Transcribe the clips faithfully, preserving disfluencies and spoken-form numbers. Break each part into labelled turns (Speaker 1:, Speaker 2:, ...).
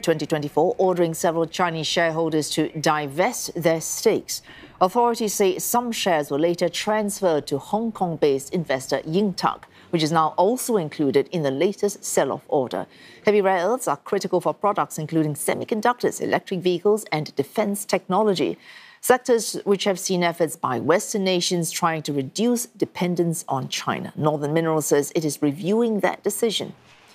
Speaker 1: twenty twenty-four, ordering several Chinese shareholders to divest their stakes. Authorities say some shares were later transferred to Hong Kong-based investor Yingtang, which is now also included in the latest sell-off order. Heavy rare earths are critical for products including semiconductors, electric vehicles, and defense technology, sectors which have seen efforts by Western nations trying to reduce dependence on China. Northern Minerals says it is reviewing that decision.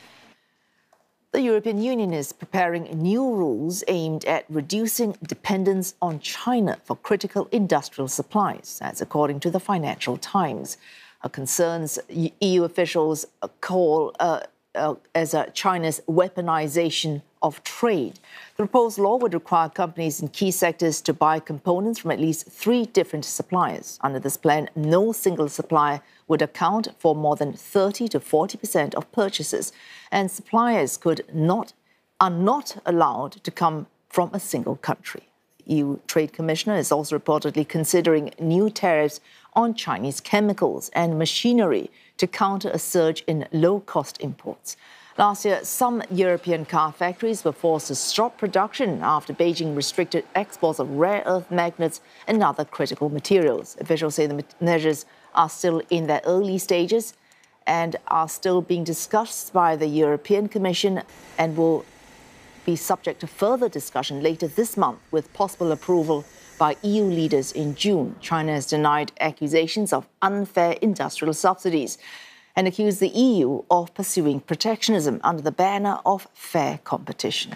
Speaker 1: The European Union is preparing new rules aimed at reducing dependence on China for critical industrial supplies. That's according to the Financial Times. Uh, concerns E U officials call uh, uh, as a China's weaponization of trade. The proposed law would require companies in key sectors to buy components from at least three different suppliers. Under this plan, no single supplier would account for more than thirty to forty percent of purchases, and suppliers could not, are not allowed to come from a single country. The E U Trade Commissioner is also reportedly considering new tariffs on Chinese chemicals and machinery to counter a surge in low-cost imports. Last year, some European car factories were forced to stop production after Beijing restricted exports of rare earth magnets and other critical materials. Officials say the measures are still in their early stages and are still being discussed by the European Commission and will be subject to further discussion later this month with possible approval by E U leaders in June. China has denied accusations of unfair industrial subsidies and accused the E U of pursuing protectionism under the banner of fair competition.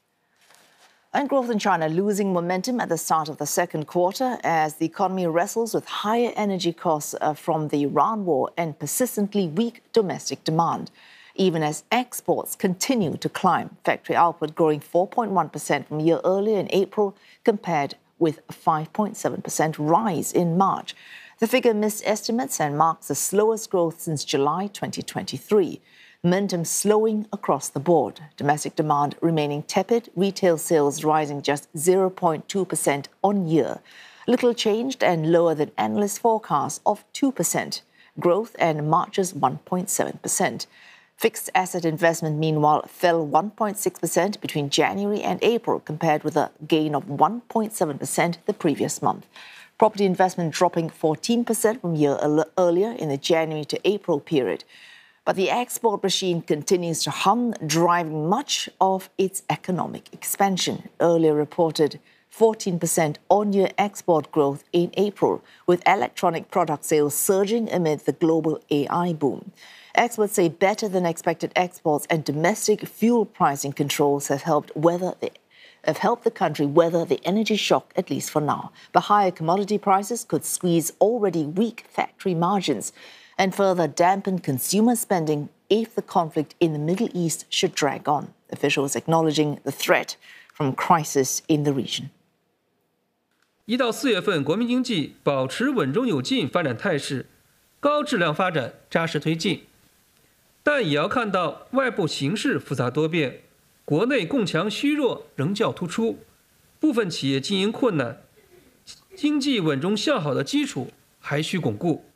Speaker 1: And growth in China losing momentum at the start of the second quarter as the economy wrestles with higher energy costs uh, from the Iran war and persistently weak domestic demand, even as exports continue to climb. Factory output growing four point one percent from a year earlier in April, compared with a five point seven percent rise in March. The figure missed estimates and marks the slowest growth since July twenty twenty-three. Momentum slowing across the board. Domestic demand remaining tepid, retail sales rising just zero point two percent on year. Little changed and lower than analyst forecasts of two percent. Growth and March's one point seven percent. Fixed asset investment, meanwhile, fell one point six percent between January and April, compared with a gain of one point seven percent the previous month. Property investment dropping fourteen percent from a year earlier in the January to April period. But the export machine continues to hum, driving much of its economic expansion. Earlier reported fourteen percent on-year export growth in April, with electronic product sales surging amid the global A I boom. Experts say better than expected exports and domestic fuel pricing controls have helped weather the have helped the country weather the energy shock, at least for now. But higher commodity prices could squeeze already weak factory margins and further dampen consumer spending if the conflict in the Middle East should drag on. Officials acknowledging the threat from crisis in the region.
Speaker 2: 一到四月份，国民经济保持稳中有进发展态势，高质量发展扎实推进。但也要看到外部形势复杂多变，国内供强虚弱仍较突出，部分企业经营困难，经济稳中向好的基础还需巩固。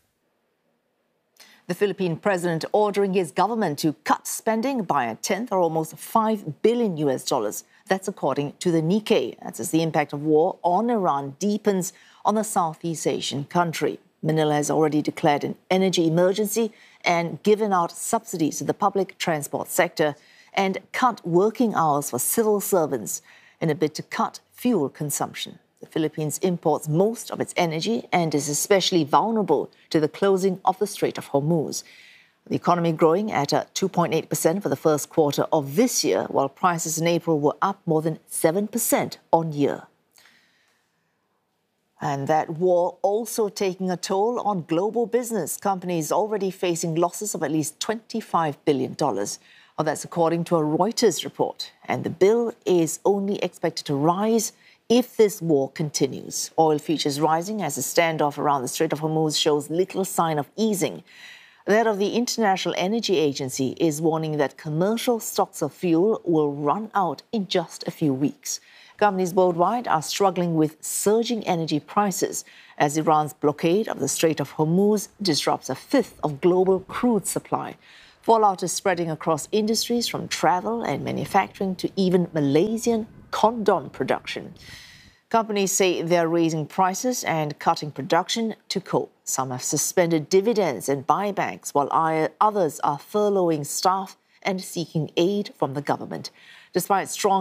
Speaker 1: The Philippine president ordering his government to cut spending by a tenth or almost five billion U S dollars. That's according to the Nikkei. That's as the impact of war on Iran deepens on the Southeast Asian country. Manila has already declared an energy emergency and given out subsidies to the public transport sector and cut working hours for civil servants in a bid to cut fuel consumption. The Philippines imports most of its energy and is especially vulnerable to the closing of the Strait of Hormuz. The economy growing at a two point eight percent for the first quarter of this year, while prices in April were up more than seven percent on year. And that war also taking a toll on global business. Companies already facing losses of at least twenty-five billion dollars. Well, that's according to a Reuters report. And the bill is only expected to rise if this war continues. Oil futures rising as the standoff around the Strait of Hormuz shows little sign of easing. The head of the International Energy Agency is warning that commercial stocks of fuel will run out in just a few weeks. Companies worldwide are struggling with surging energy prices as Iran's blockade of the Strait of Hormuz disrupts a fifth of global crude supply. Fallout is spreading across industries from travel and manufacturing to even Malaysian condom production. Companies say they're raising prices and cutting production to cope. Some have suspended dividends and buybacks, while others are furloughing staff and seeking aid from the government. Despite strong